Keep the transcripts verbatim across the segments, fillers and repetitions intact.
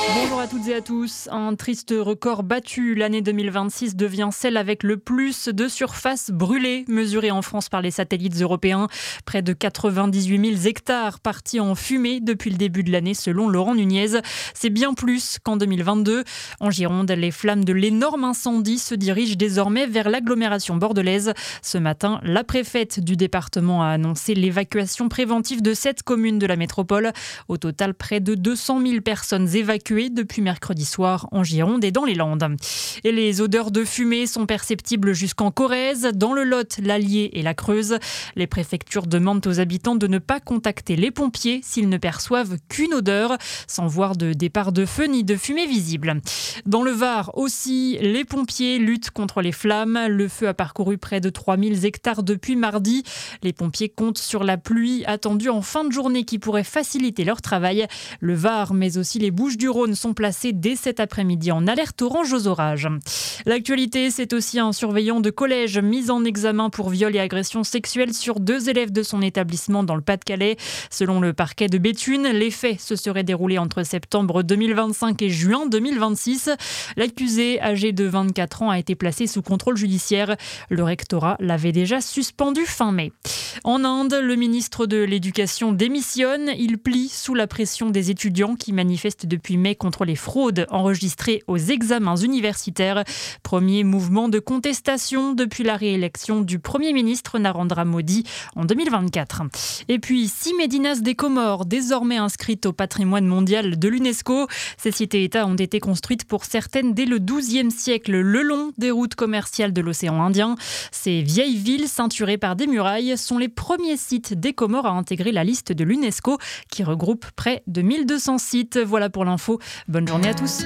Bonjour à toutes et à tous. Un triste record battu. L'année deux mille vingt-six devient celle avec le plus de surface brûlée mesurée en France par les satellites européens. Près de quatre-vingt-dix-huit mille hectares partis en fumée depuis le début de l'année selon Laurent Nunez. C'est bien plus qu'en deux mille vingt-deux. En Gironde, les flammes de l'énorme incendie se dirigent désormais vers l'agglomération bordelaise. Ce matin, la préfète du département a annoncé l'évacuation préventive de sept communes de la métropole. Au total, près de deux cent mille personnes évacuées depuis mercredi soir en Gironde et dans les Landes. Et les odeurs de fumée sont perceptibles jusqu'en Corrèze, dans le Lot, l'Allier et la Creuse. Les préfectures demandent aux habitants de ne pas contacter les pompiers s'ils ne perçoivent qu'une odeur, sans voir de départ de feu ni de fumée visible. Dans le Var aussi, les pompiers luttent contre les flammes. Le feu a parcouru près de trois mille hectares depuis mardi. Les pompiers comptent sur la pluie attendue en fin de journée qui pourrait faciliter leur travail. Le Var, mais aussi les Bouches-du-Rhône sont placés dès cet après-midi en alerte orange aux orages. L'actualité, c'est aussi un surveillant de collège mis en examen pour viol et agression sexuelle sur deux élèves de son établissement dans le Pas-de-Calais. Selon le parquet de Béthune, les faits se seraient déroulés entre septembre deux mille vingt-cinq et juin deux mille vingt-six. L'accusé, âgé de vingt-quatre ans, a été placé sous contrôle judiciaire. Le rectorat l'avait déjà suspendu fin mai. En Inde, le ministre de l'Éducation démissionne. Il plie sous la pression des étudiants qui manifestent depuis mai contre les fraudes enregistrées aux examens universitaires. Premier mouvement de contestation depuis la réélection du Premier ministre Narendra Modi en deux mille vingt-quatre. Et puis, six médinas des Comores, désormais inscrites au patrimoine mondial de l'UNESCO. Ces cités-États ont été construites pour certaines dès le douzième siècle, le long des routes commerciales de l'océan Indien. Ces vieilles villes ceinturées par des murailles sont les premiers sites des Comores à intégrer la liste de l'UNESCO qui regroupe près de mille deux cents sites. Voilà pour l'info. Bonne journée à tous.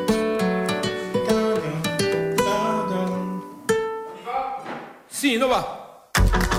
Sì, dove va?